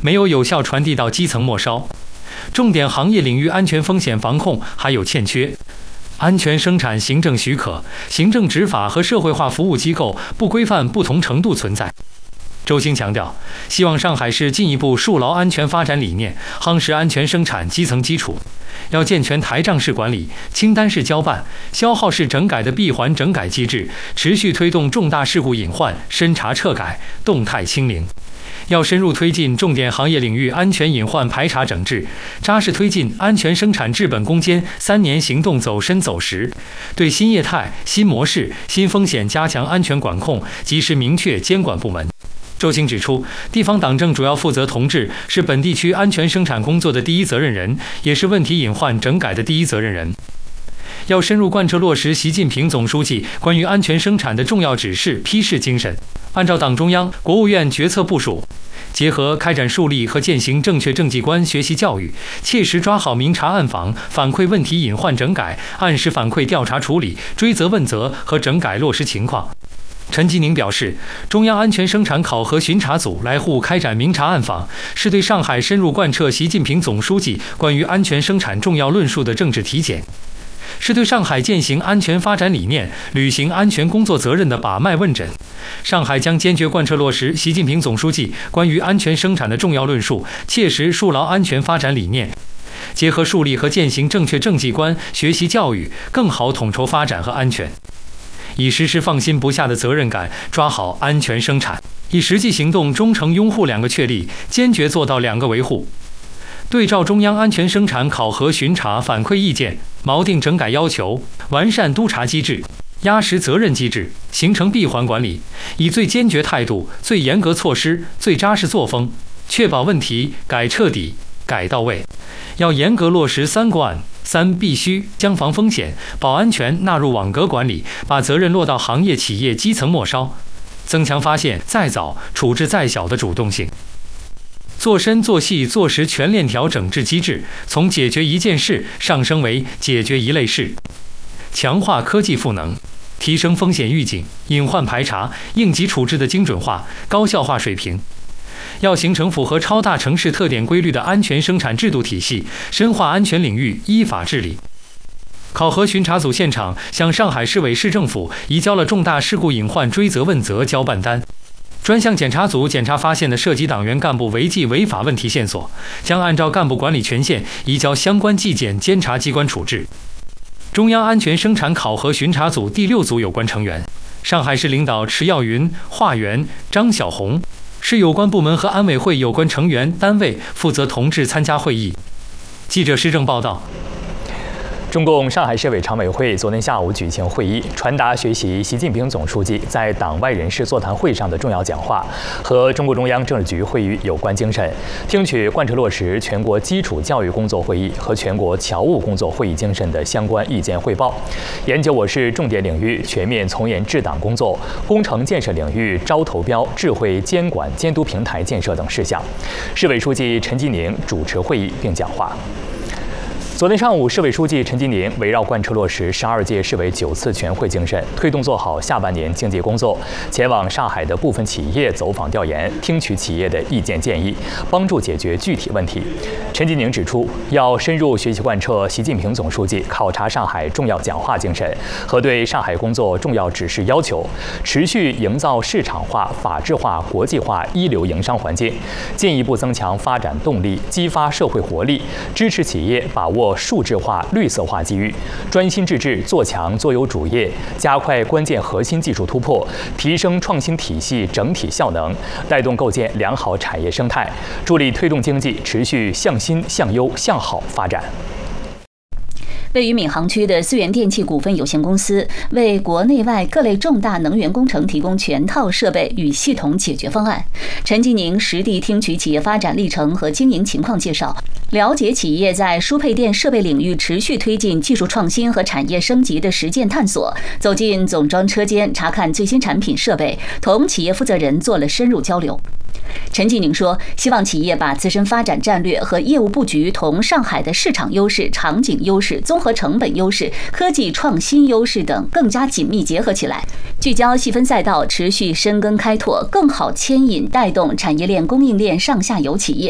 没有有效传递到基层末梢。重点行业领域安全风险防控还有欠缺。安全生产行政许可、行政执法和社会化服务机构不规范不同程度存在。周兴强调，希望上海市进一步树牢安全发展理念，夯实安全生产基层基础。要健全台账式管理、清单式交办、消耗式整改的闭环整改机制，持续推动重大事故隐患深查彻改、动态清零。要深入推进重点行业领域安全隐患排查整治，扎实推进安全生产治本攻坚3年行动走深走实，对新业态、新模式、新风险加强安全管控，及时明确监管部门。周兴指出，地方党政主要负责同志是本地区安全生产工作的第一责任人，也是问题隐患整改的第一责任人。要深入贯彻落实习近平总书记关于安全生产的重要指示批示精神，按照党中央、国务院决策部署，结合开展树立和践行正确政绩观学习教育，切实抓好明察暗访、反馈问题隐患整改，按时反馈调查处理、追责问责和整改落实情况。陈吉宁表示，中央安全生产考核巡查组来沪开展明察暗访，是对上海深入贯彻习近平总书记关于安全生产重要论述的政治体检，是对上海践行安全发展理念、履行安全工作责任的把脉问诊。上海将坚决贯彻落实习近平总书记关于安全生产的重要论述，切实树牢安全发展理念，结合树立和践行正确政绩观学习教育，更好统筹发展和安全。以实施放心不下的责任感抓好安全生产，以实际行动忠诚拥护2个确立，坚决做到2个维护。对照中央安全生产考核巡查反馈意见，锚定整改要求，完善督查机制，压实责任机制，形成闭环管理，以最坚决态度、最严格措施、最扎实作风，确保问题改彻底、改到位。要严格落实3关3必须，将防风险、保安全纳入网格管理，把责任落到行业企业基层末梢，增强发现再早、处置再小的主动性。做深做细做实全链条整治机制，从解决一件事上升为解决一类事，强化科技赋能，提升风险预警、隐患排查、应急处置的精准化、高效化水平。要形成符合超大城市特点规律的安全生产制度体系，深化安全领域依法治理。考核巡查组现场向上海市委市政府移交了重大事故隐患追责问责交办单。专项检查组检查发现的涉及党员干部违纪违法问题线索，将按照干部管理权限移交相关纪检监察机关处置。中央安全生产考核巡查组第6组有关成员，上海市领导迟耀云、华元、张小红，市有关部门和安委会有关成员单位负责同志参加会议。记者施政报道。 中共上海市委常委会昨天下午举行会议，传达学习习近平总书记在党外人士座谈会上的重要讲话和中共中央政治局会议有关精神，听取贯彻落实全国基础教育工作会议和全国侨务工作会议精神的相关意见汇报，研究我市重点领域全面从严治党工作、工程建设领域招投标智慧监管监督平台建设等事项。市委书记陈吉宁主持会议并讲话。昨天上午，市委书记陈吉宁围绕贯彻落实12届市委9次全会精神，推动做好下半年经济工作，前往上海的部分企业走访调研，听取企业的意见建议，帮助解决具体问题。陈吉宁指出，要深入学习贯彻习近平总书记考察上海重要讲话精神和对上海工作重要指示要求，持续营造市场化、法治化、国际化一流营商环境，进一步增强发展动力，激发社会活力，支持企业把握数字化、绿色化机遇，专心致志做强做优主业，加快关键核心技术突破，提升创新体系整体效能，带动构建良好产业生态，助力推动经济持续向新、向优、向好发展。 位于闵行区的思源电器股份有限公司为国内外各类重大能源工程提供全套设备与系统解决方案。陈吉宁实地听取企业发展历程和经营情况介绍，了解企业在输配电设备领域持续推进技术创新和产业升级的实践探索，走进总装车间查看最新产品设备，同企业负责人做了深入交流。陈吉宁说，希望企业把自身发展战略和业务布局同上海的市场优势、场景优势、综合成本优势、科技创新优势等更加紧密结合起来，聚焦细分赛道，持续深耕开拓，更好牵引带动产业链供应链上下游企业